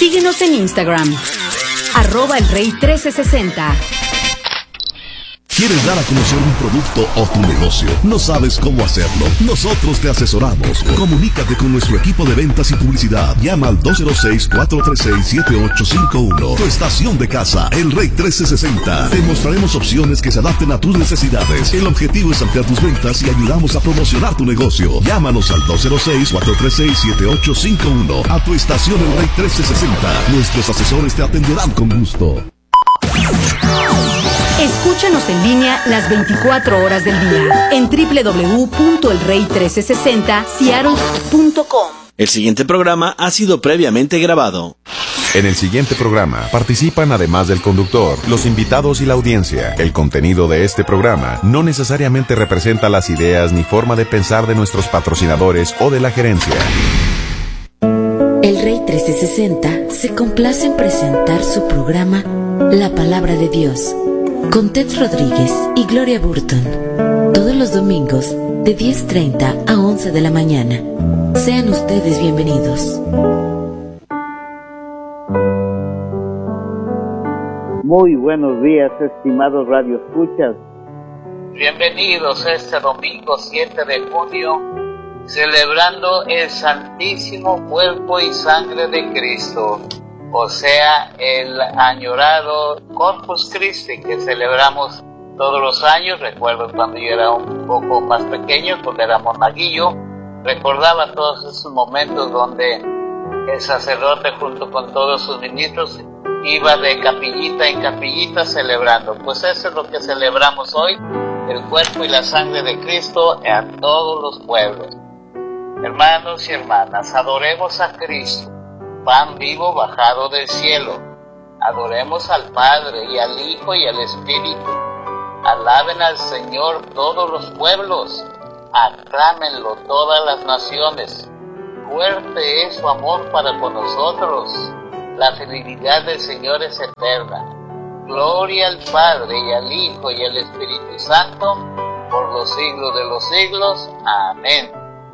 Síguenos en Instagram, @elrey1360. ¿Quieres dar a conocer un producto o tu negocio? ¿No sabes cómo hacerlo? Nosotros te asesoramos. Comunícate con nuestro equipo de ventas y publicidad. Llama al 206-436-7851. Tu estación de casa, El Rey 1360. Te mostraremos opciones que se adapten a tus necesidades. El objetivo es ampliar tus ventas y ayudamos a promocionar tu negocio. Llámanos al 206-436-7851. A tu estación El Rey 1360. Nuestros asesores te atenderán con gusto. Escúchanos en línea las 24 horas del día en www.elrey1360seattle.com. El siguiente programa ha sido previamente grabado. En el siguiente programa participan, además del conductor, los invitados y la audiencia. El contenido de este programa no necesariamente representa las ideas ni forma de pensar de nuestros patrocinadores o de la gerencia. El Rey 1360 se complace en presentar su programa La Palabra de Dios, con Ted Rodríguez y Gloria Burton, todos los domingos de 10:30 a 11 de la mañana. Sean ustedes bienvenidos. Muy buenos días, estimados radioescuchas. Bienvenidos este domingo 7 de junio, celebrando el santísimo cuerpo y sangre de Cristo, o sea, el añorado Corpus Christi que celebramos todos los años. Recuerdo cuando yo era un poco más pequeño, cuando era monaguillo, recordaba todos esos momentos donde el sacerdote junto con todos sus ministros iba de capillita en capillita celebrando. Pues eso es lo que celebramos hoy, el cuerpo y la sangre de Cristo a todos los pueblos. Hermanos y hermanas, adoremos a Cristo, pan vivo bajado del cielo. Adoremos al Padre y al Hijo y al Espíritu. Alaben al Señor todos los pueblos. Aclámenlo todas las naciones. Fuerte es su amor para con nosotros. La fidelidad del Señor es eterna. Gloria al Padre y al Hijo y al Espíritu Santo, por los siglos de los siglos. Amén.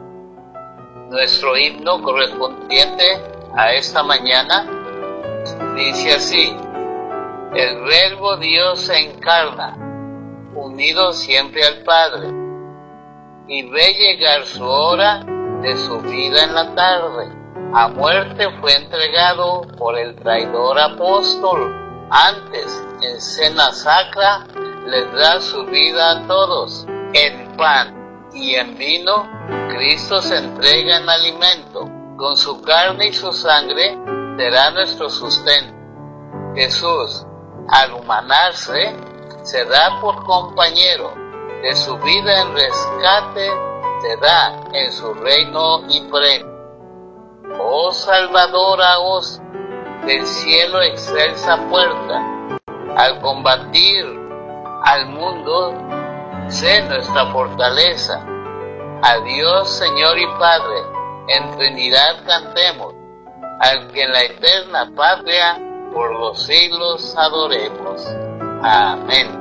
Nuestro himno correspondiente a esta mañana dice así: el Verbo Dios se encarna, unido siempre al Padre, y ve llegar su hora de su vida en la tarde. A muerte fue entregado por el traidor apóstol. Antes, en cena sacra, les da su vida a todos. En pan y en vino, Cristo se entrega en alimento. Con su carne y su sangre será nuestro sustento. Jesús, al humanarse, se da por compañero. De su vida en rescate se da en su reino y premio. Oh Salvadora, os del cielo excelsa puerta, al combatir al mundo, sé nuestra fortaleza. A Dios, Señor y Padre, en Trinidad cantemos, al que en la eterna patria por los siglos adoremos. Amén.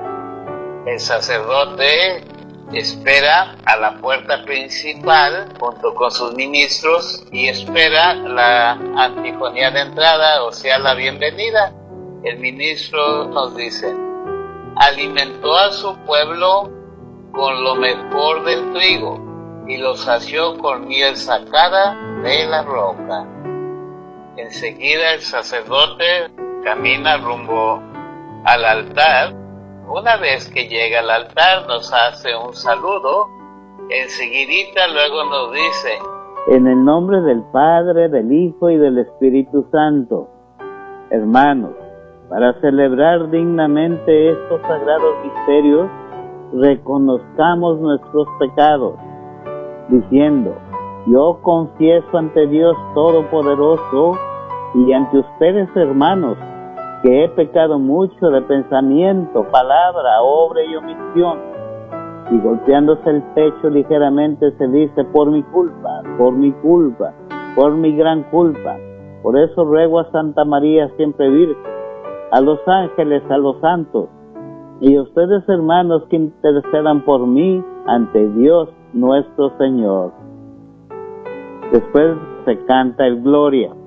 El sacerdote espera a la puerta principal junto con sus ministros y espera la antifonía de entrada, o sea, la bienvenida. El ministro nos dice: alimentó a su pueblo con lo mejor del trigo y lo sació con miel sacada de la roca. Enseguida el sacerdote camina rumbo al altar. Una vez que llega al altar nos hace un saludo. Enseguidita luego nos dice: en el nombre del Padre, del Hijo y del Espíritu Santo. Hermanos, para celebrar dignamente estos sagrados misterios, reconozcamos nuestros pecados, diciendo: yo confieso ante Dios Todopoderoso y ante ustedes, hermanos, que he pecado mucho de pensamiento, palabra, obra y omisión. Y golpeándose el pecho ligeramente se dice: por mi culpa, por mi culpa, por mi gran culpa. Por eso ruego a Santa María siempre Virgen, a los ángeles, a los santos, y a ustedes, hermanos, que intercedan por mí ante Dios nuestro Señor. Después se canta el Gloria.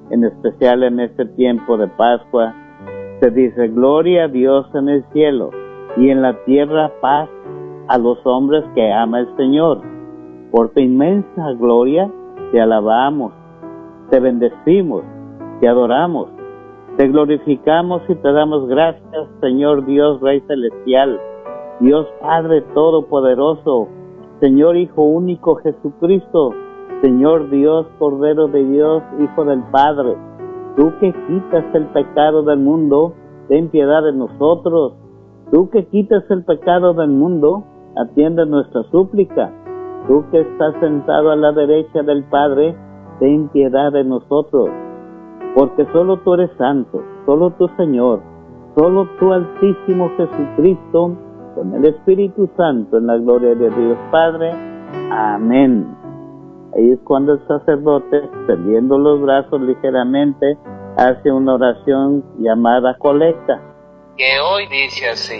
en especial en este tiempo de Pascua, se dice: gloria a Dios en el cielo y en la tierra paz a los hombres que ama el Señor. Por tu inmensa gloria te alabamos, te bendecimos, te adoramos, te glorificamos y te damos gracias, Señor Dios, Rey Celestial, Dios Padre Todopoderoso, Señor Hijo único Jesucristo, Señor Dios, Cordero de Dios, Hijo del Padre. Tú que quitas el pecado del mundo, ten piedad de nosotros. Tú que quitas el pecado del mundo, atiende nuestra súplica. Tú que estás sentado a la derecha del Padre, ten piedad de nosotros. Porque solo tú eres santo, solo tú, Señor, solo tú, Altísimo Jesucristo, con el Espíritu Santo, en la gloria de Dios Padre. Amén. Ahí es cuando el sacerdote, extendiendo los brazos ligeramente, hace una oración llamada colecta, que hoy dice así: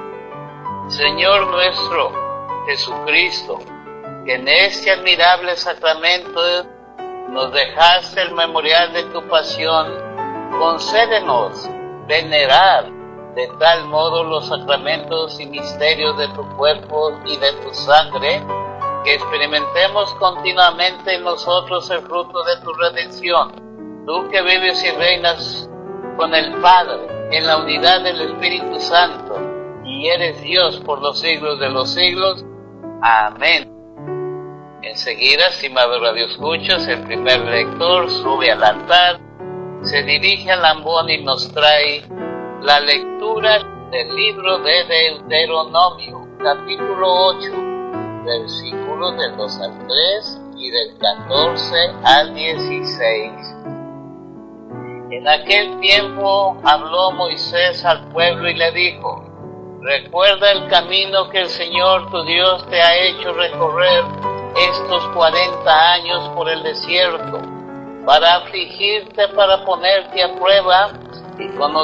Señor nuestro Jesucristo, que en este admirable sacramento nos dejaste el memorial de tu pasión, concédenos venerar de tal modo los sacramentos y misterios de tu cuerpo y de tu sangre, que experimentemos continuamente en nosotros el fruto de tu redención. Tú que vives y reinas con el Padre en la unidad del Espíritu Santo y eres Dios por los siglos de los siglos. Amén. Enseguida, estimados radioescuchas, el primer lector sube al altar, se dirige al ambón y nos trae la lectura del libro de Deuteronomio, capítulo 8, versículos del 2 al 3 y del 14 al 16. En aquel tiempo habló Moisés al pueblo y le dijo: recuerda el camino que el Señor tu Dios te ha hecho recorrer estos 40 años por el desierto, para afligirte, para ponerte a prueba y conocer